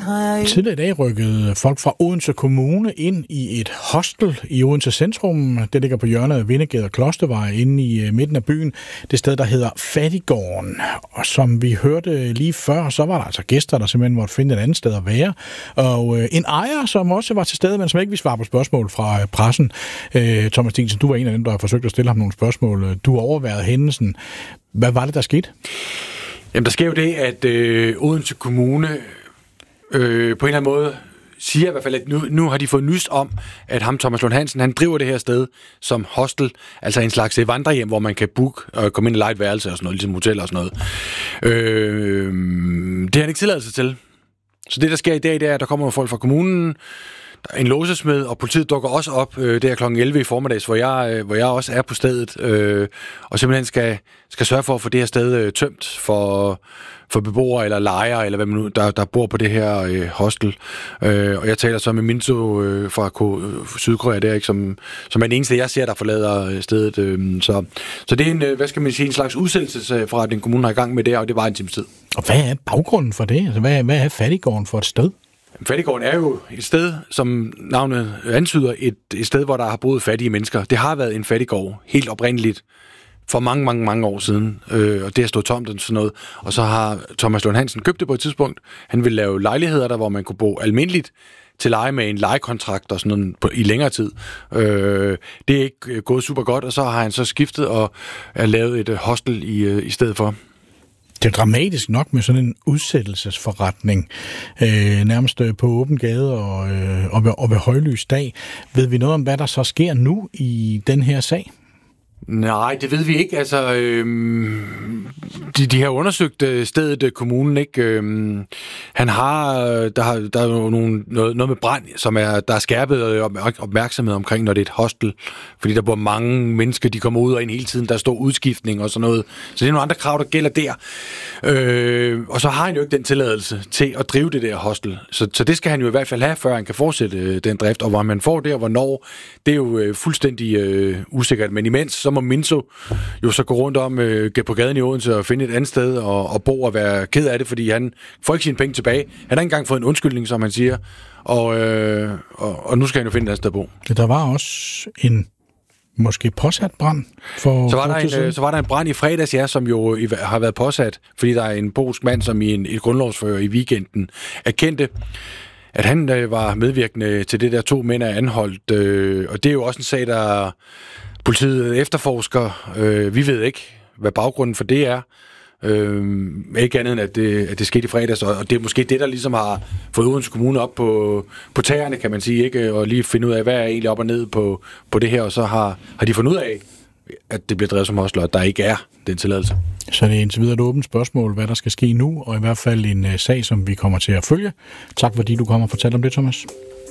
Tidligere i dag rykkede folk fra Odense Kommune ind i et hostel i Odense Centrum. Det ligger på hjørnet af Vindegade og Klostervej inde i midten af byen. Det sted, der hedder Fattiggården. Og som vi hørte lige før, så var der altså gæster, der simpelthen måtte finde et andet sted at være. Og en ejer, som også var til stede, men som ikke ville svare på spørgsmål fra pressen. Thomas Steensen, du var en af dem, der har forsøgt at stille ham nogle spørgsmål. Du overværede hændelsen. Hvad var det, der skete? Jamen, der sker jo det, at Odense Kommune på en eller anden måde siger i hvert fald, at nu har de fået nyst om, at ham, Thomas Lund Hansen, han driver det her sted som hostel, altså en slags vandrehjem, hvor man kan booke og komme ind i lejet værelse og sådan noget, ligesom hotel og sådan noget. Det har han ikke tilladelse til. Så det, der sker i dag, det er, at der kommer folk fra kommunen, en låsesmed, og politiet dukker også op der kl. 11 i formiddags, hvor jeg også er på stedet, og simpelthen skal sørge for at få det her sted tømt for beboere eller lejere, eller hvad man nu, der bor på det her hostel. Og jeg taler så med Minto fra Sydkorea, der, ikke, som er den eneste, jeg ser, der forlader stedet. Så det er en, hvad skal man sige, en slags udsættelsesforretning, kommunen har i gang med der, og det var en times tid. Og hvad er baggrunden for det? Altså, hvad er Fattiggården for et sted? Fattiggården er jo et sted, som navnet antyder, et sted, hvor der har boet fattige mennesker. Det har været en fattiggård, helt oprindeligt, for mange år siden. Og det har stået tomt og sådan noget. Og så har Thomas Lund Hansen købt det på et tidspunkt. Han ville lave lejligheder der, hvor man kunne bo almindeligt til leje med en lejekontrakt og sådan noget i længere tid. Det er ikke gået super godt, og så har han så skiftet og lavet et hostel i stedet for. Det er dramatisk nok med sådan en udsættelsesforretning, nærmest på åben gade og ved højlys dag. Ved vi noget om, hvad der så sker nu i den her sag? Nej, det ved vi ikke. Altså, de har undersøgt stedet, kommunen, ikke? Han har, der er jo noget med brand, som der er skærpet opmærksomhed omkring, når det er et hostel. Fordi der bor mange mennesker, de kommer ud og ind hele tiden. Der er stor udskiftning og sådan noget. Så det er nogle andre krav, der gælder der. Og så har han jo ikke den tilladelse til at drive det der hostel. Så det skal han jo i hvert fald have, før han kan fortsætte den drift. Og hvor man får det, og hvornår, det er jo fuldstændig usikkert. Men imens, så må Minto jo så gå rundt om på gaden i Odense og finde et andet sted og bo og være ked af det, fordi han får ikke sine penge tilbage. Han har ikke engang fået en undskyldning, som han siger, og nu skal han jo finde et andet sted at bo. Der var også en måske påsat brand for så var der en brand i fredags, ja, som jo har været påsat, fordi der er en polsk mand, som i et grundlovsforhør i weekenden erkendte, at han var medvirkende til det der, 2 mænd er anholdt, og det er jo også en sag, der politiet efterforsker. Vi ved ikke, hvad baggrunden for det er. Ikke andet end, at det skete i fredags, og det er måske det, der ligesom har fået Odense Kommune op på tæerne, kan man sige, ikke? Og lige finde ud af, hvad er egentlig op og ned på det her, og så har de fundet ud af, at det bliver drevet som hostler, at der ikke er den tilladelse. Så det er indtil videre et åbent spørgsmål, hvad der skal ske nu, og i hvert fald en sag, som vi kommer til at følge. Tak fordi du kommer og fortalte om det, Thomas.